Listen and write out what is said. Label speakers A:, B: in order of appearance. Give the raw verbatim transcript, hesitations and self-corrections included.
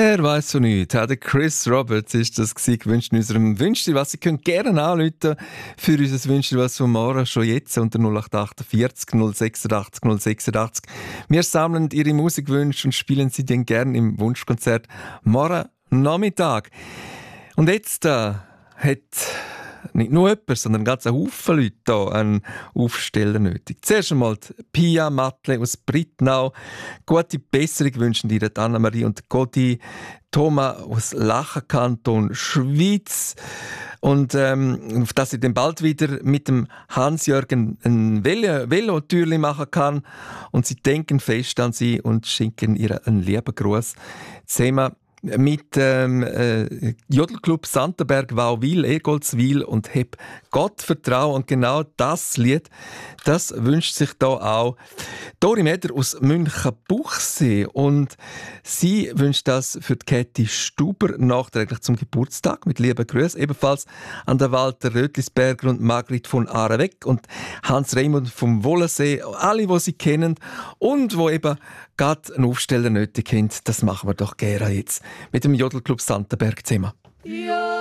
A: Wer weiß so nicht? Der Chris Roberts ist das gewünscht in unserem Wünschli was. Sie können gerne anrufen für unser Wünschli was von Mara schon jetzt unter null acht achtundvierzig null sechsundachtzig null sechsundachtzig. Wir sammeln Ihre Musikwünsche und spielen sie dann gerne im Wunschkonzert morgen Nachmittag. Und jetzt äh, hat nicht nur jemand, sondern ganz ein Haufen Leute hier einen Aufsteller nötig. Zuerst einmal Pia Matle aus Brittnau. Gute Besserung wünschen dir Anna-Marie und Godi. Thomas aus Lachen, Kanton Schweiz. Und ähm, dass sie dann bald wieder mit dem Hans-Jürgen ein Velo- Velotürli machen kann. Und sie denken fest an sie und schenken ihr einen lieben Gruß. Zusammen mit ähm, äh, Jodelclub Santenberg, Wauwil, Egoldswil und Heb Gott vertrauen. Und genau das Lied, das wünscht sich da auch Dori Meder aus Münchenbuchsee. Und sie wünscht das für die Käthi Stuber nachträglich zum Geburtstag. Mit lieben Grüßen ebenfalls an den Walter Rötlisberger und Margrit von Arenweg und Hans Raimund vom Wollensee. Alle, die sie kennen und wo eben gerade einen Aufsteller nötig haben, das machen wir doch gerne jetzt mit dem Jodelclub Santenberg zusammen.
B: Ja.